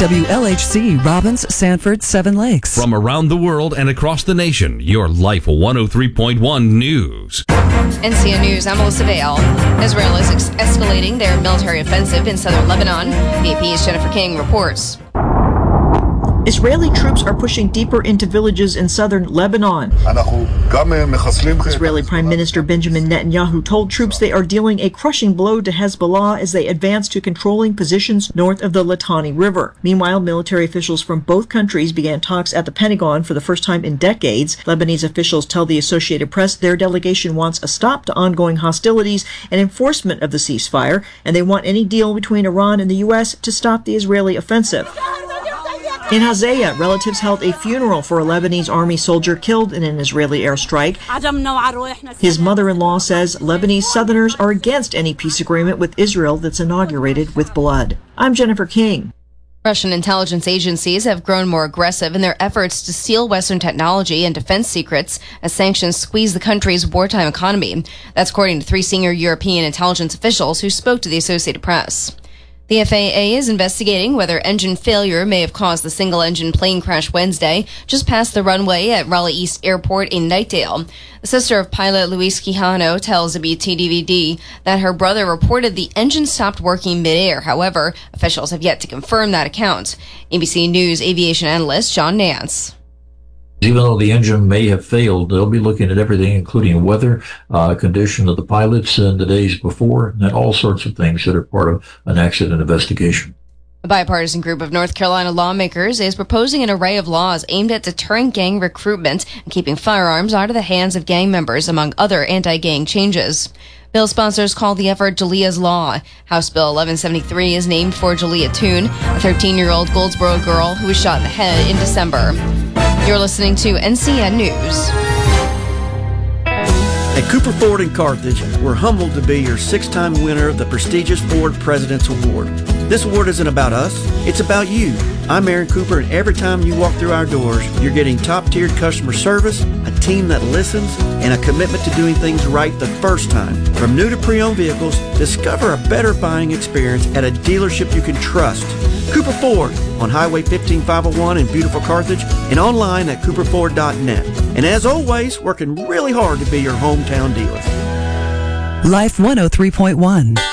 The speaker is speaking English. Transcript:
WLHC, Robbins, Sanford, Seven Lakes. From around the world and across the nation, your Life 103.1 News. NCN News, I'm Melissa Vale. Israel is escalating their military offensive in southern Lebanon. VP's Jennifer King reports. Israeli troops are pushing deeper into villages in southern Lebanon. Israeli Prime Minister Benjamin Netanyahu told troops they are dealing a crushing blow to Hezbollah as they advance to controlling positions north of the Litani River. Meanwhile, military officials from both countries began talks at the Pentagon for the first time in decades. Lebanese officials tell the Associated Press their delegation wants a stop to ongoing hostilities and enforcement of the ceasefire, and they want any deal between Iran and the U.S. to stop the Israeli offensive. In Hazaya, relatives held a funeral for a Lebanese army soldier killed in an Israeli airstrike. His mother-in-law says Lebanese Southerners are against any peace agreement with Israel that's inaugurated with blood. I'm Jennifer King. Russian intelligence agencies have grown more aggressive in their efforts to steal Western technology and defense secrets as sanctions squeeze the country's wartime economy. That's according to 3 senior European intelligence officials who spoke to the Associated Press. The FAA is investigating whether engine failure may have caused the single-engine plane crash Wednesday just past the runway at Raleigh East Airport in Knightdale. The sister of pilot Luis Quijano tells WTDVD that her brother reported the engine stopped working midair. However, officials have yet to confirm that account. ABC News aviation analyst John Nance. Even though the engine may have failed, they'll be looking at everything, including weather, condition of the pilots in the days before, and all sorts of things that are part of an accident investigation. A bipartisan group of North Carolina lawmakers is proposing an array of laws aimed at deterring gang recruitment and keeping firearms out of the hands of gang members, among other anti-gang changes. Bill sponsors call the effort Jalea's Law. House Bill 1173 is named for Jalea Toon, a 13-year-old Goldsboro girl who was shot in the head in December. You're listening to NCN News. At Cooper Ford in Carthage, we're humbled to be your 6-time winner of the prestigious Ford President's Award. This award isn't about us, it's about you. I'm Aaron Cooper, and every time you walk through our doors, you're getting top-tiered customer service, a team that listens, and a commitment to doing things right the first time. From new to pre-owned vehicles, discover a better buying experience at a dealership you can trust. Cooper Ford on Highway 15501 in beautiful Carthage and online at cooperford.net. And as always, working really hard to be your hometown dealer. Life 103.1.